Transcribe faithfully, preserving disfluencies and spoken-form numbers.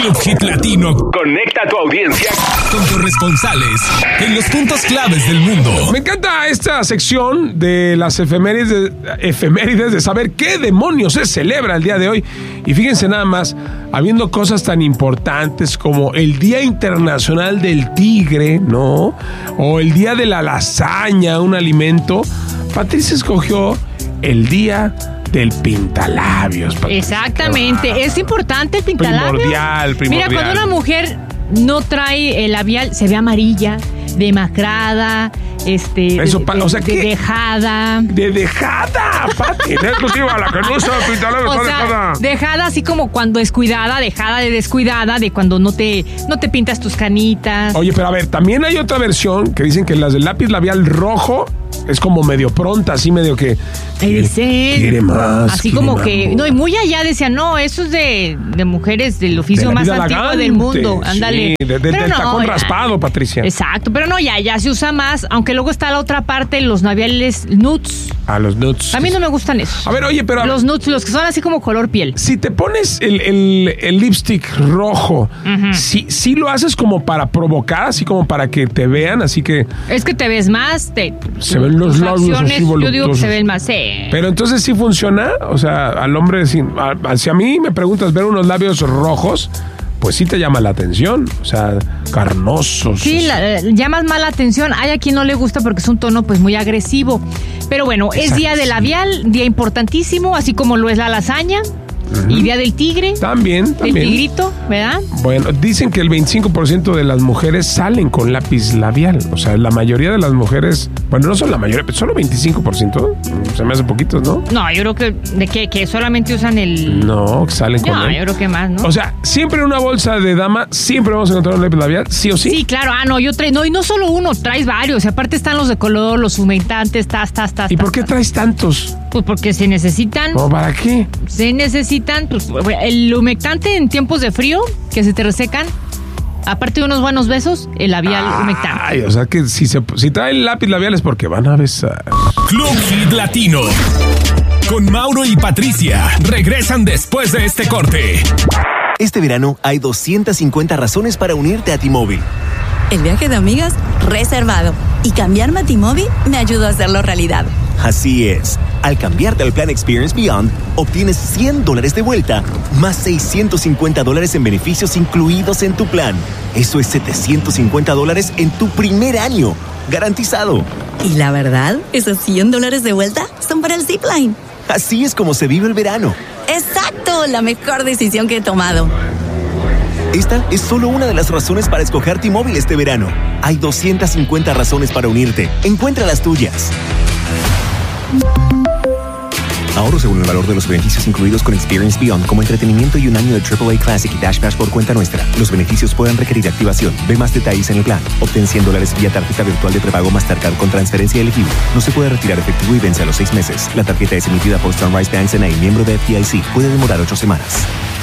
Club Hit Latino conecta a tu audiencia con corresponsales en los puntos claves del mundo. Me encanta esta sección de las efemérides de, efemérides de saber qué demonios se celebra el día de hoy. Y fíjense nada más, habiendo cosas tan importantes como el Día Internacional del Tigre, ¿no? O el Día de la Lasaña, un alimento. Patricia escogió el Día del pintalabios. Patricia. Exactamente, ah, es importante el pintalabios. Primordial, primordial. Mira, cuando una mujer no trae el labial, se ve amarilla, demacrada, este, Eso, de, o sea, de, de dejada. De dejada, Pati. Exclusiva, la que no usa pintalabios, o está sea, dejada. Dejada así como cuando descuidada, dejada de descuidada, de cuando no te, no te pintas tus canitas. Oye, pero a ver, también hay otra versión que dicen que las del lápiz labial rojo es como medio pronta, así medio que... Quiere, dicen, quiere más. Así quiere como más. que... No, y muy allá decían, no, eso es de, de mujeres del oficio de más vida antiguo elegante, del mundo. Ándale. Sí, de, de, pero del no, tacón ya, raspado, Patricia. Exacto, pero no, ya, ya se usa más, aunque luego está la otra parte, los labiales nudes. A los nudes. A mí no me gustan esos. A ver, oye, pero... Los nudes, los que son así como color piel. Si te pones el, el, el lipstick rojo, uh-huh. ¿sí, sí lo haces como para provocar, así como para que te vean, así que... Es que te ves más, te... Se ven los labios así voluptuosos. Yo digo que se ven más, sí. Pero entonces sí funciona, o sea, al hombre, si a, a mí me preguntas ver unos labios rojos, pues sí te llama la atención, o sea, carnosos. Sí, la, llamas más la atención. Hay a quien no le gusta porque es un tono pues muy agresivo. Pero bueno, es, es día de labial, día importantísimo, así como lo es la lasaña. Uh-huh. Y Día del Tigre. También, también. El tigrito, ¿verdad? Bueno, dicen que el veinticinco por ciento de las mujeres salen con lápiz labial. O sea, la mayoría de las mujeres... Bueno, no son la mayoría, pero solo veinticinco por ciento. Se me hace poquitos, ¿no? No, yo creo que... ¿De qué? ¿Que solamente usan el...? No, que salen con No, él. yo creo que más, ¿no? O sea, siempre en una bolsa de dama, siempre vamos a encontrar un lápiz labial, ¿sí o sí? Sí, claro. Ah, no, yo traigo... No, y no solo uno, traes varios. Y aparte están los de color, los humectantes, tas, tas, tas. ¿Y tas, por qué tas. traes tantos? Pues porque se necesitan. ¿Cómo para qué? Se necesitan, pues, el humectante en tiempos de frío, que se te resecan. Aparte de unos buenos besos, el labial Ay, humectante. Ay, o sea que si, se, si traen lápiz labial es porque van a besar. Club Hit Latino. Con Mauro y Patricia. Regresan después de este corte. Este verano hay doscientas cincuenta razones para unirte a T-Mobile. El viaje de amigas, reservado. Y cambiarme a T-Mobile me ayudó a hacerlo realidad. Así es. Al cambiarte al plan Experience Beyond, obtienes cien dólares de vuelta, más seiscientos cincuenta dólares en beneficios incluidos en tu plan. Eso es setecientos cincuenta dólares en tu primer año. Garantizado. Y la verdad, esos cien dólares de vuelta son para el Zipline. Así es como se vive el verano. ¡Exacto! La mejor decisión que he tomado. Esta es solo una de las razones para escoger T-Mobile este verano. Hay doscientas cincuenta razones para unirte. Encuentra las tuyas. Ahorro según el valor de los beneficios incluidos con Experience Beyond, como entretenimiento y un año de triple A Classic y Dash Pass por cuenta nuestra. Los beneficios pueden requerir activación. Ve más detalles en el plan. Obtén cien dólares vía tarjeta virtual de prepago Mastercard con transferencia elegible. No se puede retirar efectivo y vence a los seis meses. La tarjeta es emitida por Sunrise Banks N A, miembro de F D I C. Puede demorar ocho semanas.